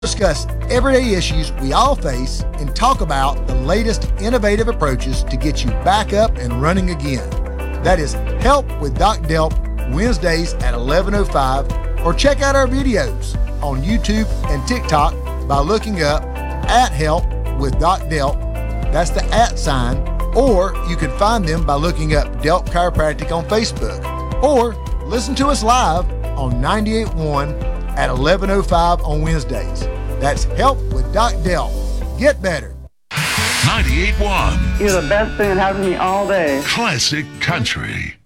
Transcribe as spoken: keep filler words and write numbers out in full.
Discuss everyday issues we all face and talk about the latest innovative approaches to get you back up and running again. That is Help with Doc Delp, Wednesdays at eleven oh five, or check out our videos on YouTube and TikTok by looking up at Help with Doc Delp. That's the at sign, or you can find them by looking up Delp Chiropractic on Facebook, or listen to us live on ninety-eight point one at eleven oh five on Wednesdays. That's Help with Doc Delp. Get better. ninety-eight point one. You're the best thing that happened to me all day. Classic Country.